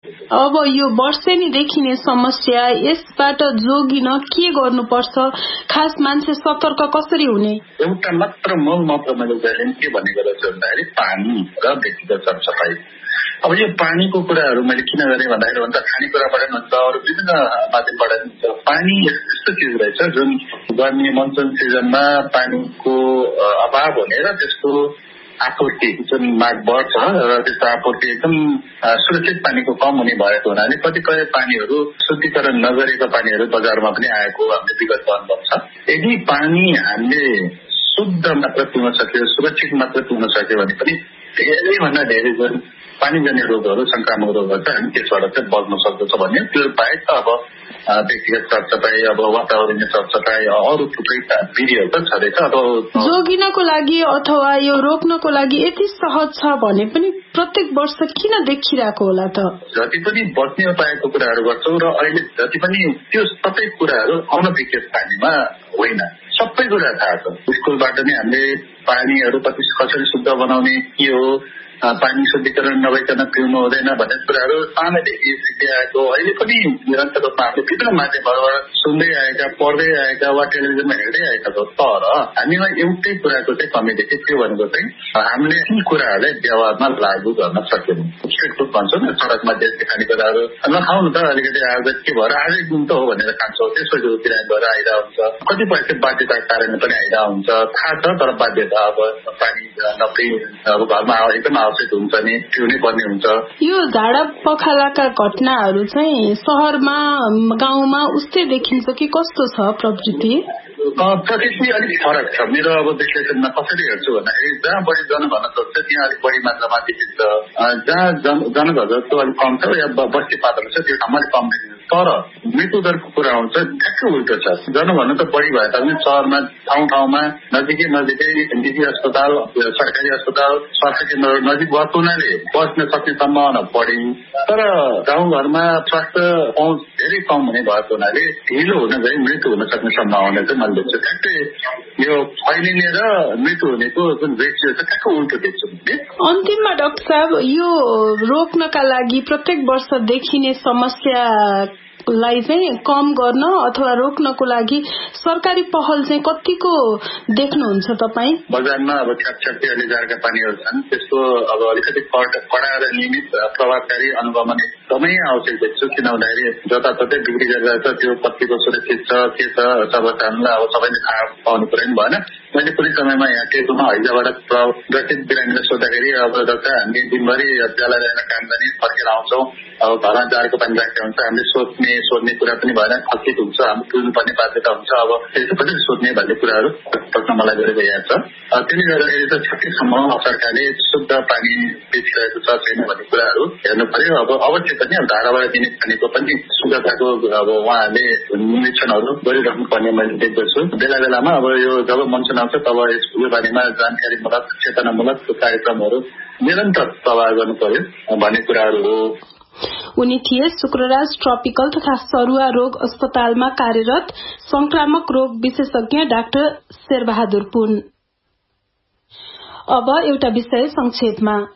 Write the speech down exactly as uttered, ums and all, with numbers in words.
अब यो वर्षेनी देखिने समस्या, यसबाट जोगिन के गर्नुपर्छ, खास मान्छे सतर्क कसरी हुने? एउटा मात्र मूल मात्र मैले जहिले के भनेको रहेछु भन्दाखेरि पानी र व्यक्तिगत सरसफाई। अब यो पानीको कुराहरू मैले किन गरेँ भन्दाखेरि भन्छ खानेकुराबाट पनि हुन्छ, अरू विभिन्न माध्यमबाट पनि हुन्छ। पानी यस्तो चिज रहेछ जुन गर्मी मनसुन सिजनमा पानीको अभाव हुने र त्यसको आपूर्ति जुन माग बढ्छ र त्यस्तो आपूर्ति एकदम सुरक्षित पानीको कम हुने भएको हुनाले कतिपय पानीहरू शुद्धिकरण नगरेको पानीहरू बजारमा पनि आएको हामीले विगतको अनुभव छ। यदि पानी हामीले शुद्ध मात्र पिउन सक्यो, सुरक्षित मात्र पिउन सक्यो भने पनि धेरैभन्दा धेरै जुन पानीजन्य रोगहरू, संक्रामक रोगहरू छ हामी त्यसबाट चाहिँ बच्न सक्दछ भन्ने। त्यो बाहेक त अब व्यक्तिगत सरसफाई, अब वातावरणीय सरसफाई, अरू थुप्रै विधिहरू त छँदैछ। अब जोगिनको लागि अथवा यो रोक्नको लागि यति सहज छ भने पनि प्रत्येक वर्ष किन देखिरहेको होला त? जति पनि बच्ने उपायको कुराहरू गर्छौँ र अहिले जति पनि त्यो सबै कुराहरू अनभिज्ञ पानीमा होइन, सबै कुरा थाहा छ। स्कुलबाट नै हामीले पानीहरू कसरी शुद्ध बनाउने, के हो, पानी शुद्धिकरण नभइकन पिउनु हुँदैन भन्ने कुराहरू सानैदेखि सिक्दै आएको, अहिले पनि निरन्तर रूपमा हामीले विभिन्न माध्यमहरूबाट सुन्दै आएका, पढ्दै आएका वा टेलिभिजनमा हेर्दै आएका छौँ। तर हामीमा एउटै कुराको चाहिँ कमी देख्यो, त्यो भनेको चाहिँ हामीले ती कुराहरूलाई व्यवहारमा लागू गर्न सकेनौँ। स्ट्रिट फुड भन्छौँ नि, सडकमा देख्ने खानेकुराहरू नखाउनु त, अलिकति आज के भएर आजै दिन त हो भनेर खान्छौँ, त्यसपछि बिरामी भएर आइरहेको हुन्छ। कतिपय चाहिँ बाध्यताको कारणले पनि आइरहेको हुन्छ, थाहा छ तर बाध्यता, अब पानी नपिई अब घरमा एकदम आवश्यक हुन्छ नि, पिउनै पर्ने हुन्छ। यो झाडा पखालाका घटनाहरू चाहिँ सहरमा गाउँमा उस्तै देखिन्छ कि कस्तो छ प्रवृत्ति? प्रकृति अलिक फरक छ। मेरो अब विश्लेषणमा कसरी हेर्छु भन्दाखेरि जहाँ बढी जनघनत्व छ त्यहाँ अलिक बढी मात्रामा देखिन्छ, जहाँ जन जनघनत्व अलिक कम छ या बस्ती पातलो छ त्यो ठाउँमा अलिक कम देखिन्छ। तर मृत्यु दरको कुरा आउँछ ठ्याक्कै उल्टो छ। जनघनत्व बढी भए तापनि सहरमा ठाउँ ठाउँमा नजिकै नजिकै निजी अस्पताल, सरकारी अस्पताल, स्वास्थ्य केन्द्रहरू नजिक भएको हुनाले बस्न सक्ने सम्भावना बढी, तर गाउँघरमा स्वास्थ्य पहुँच धेरै कम हुने भएको हुनाले ढिलो हुन गई मृत्यु हुन सक्ने सम्भावना चाहिँ मैले देख्छु। ठ्याक्कै यो फैलिने र मृत्यु हुनेको जुन रेसियो छ ठ्याक्कै उल्टो देख्छु। अन्तिममा डाक्टर साहब, यो रोक्नका लागि प्रत्येक वर्ष देखिने समस्या लाई चाहिँ कम गर्न अथवा रोक्नको लागि सरकारी पहल चाहिँ कतिको देख्नुहुन्छ तपाईँ? बजारमा अब छ्यापछ्याप्ती अहिले जारका पानीहरू छन्, त्यसको अब अलिकति कडा र नियमित प्रभावकारी अनुगमन एकदमै आवश्यक देख्छु। किन भन्दाखेरि जताततै बिक्री गरिरहेको छ, त्यो कतिको सुरक्षित छ के छ सबैलाई अब सबैले थाहा पाउनु पर्यो नि भएन। मैले कुनै समयमा यहाँ टेकुमा हैजाबाट ग्रसित बिरामीलाई सोद्धाखेरि अब जता हामी दिनभरि ज्याला ल्याएर काम गर्ने फर्केर आउँछौँ, अब घरमा जारको पानी राखेको हुन्छ, हामीले सोध्ने सोध्ने कुरा पनि भएन, खचित हुन्छ, हामी पुग्नुपर्ने बाध्यता हुन्छ। अब त्यसपछि सोध्ने भन्ने कुराहरू प्रश्न मलाई गरेको याद छ। त्यसले गर्दाखेरि त छत्तीससम्म सरकारले शुद्ध पानी बेचिरहेको छ छैन भन्ने कुराहरू हेर्नु पर्यो। अब अवश्य पनि अब धाराबाट दिने पानीको पनि शुद्धताको अब उहाँहरूले निरीक्षणहरू गरिराख्नु पर्ने मैले देख्दछु। बेला बेलामा अब यो जब मनसुन आउँछ तब यो बारेमा जानकारीमूलक चेतनामूलक कार्यक्रमहरू निरन्तर प्रवाह गर्नु पर्यो भन्ने कुराहरू हो। उनी थिए शुक्रराज ट्रपिकल तथा सरुवा रोग अस्पतालमा कार्यरत संक्रामक रोग विशेषज्ञ डाक्टर शेरबहादुर पुन। अब एउटा विषय संक्षेपमा।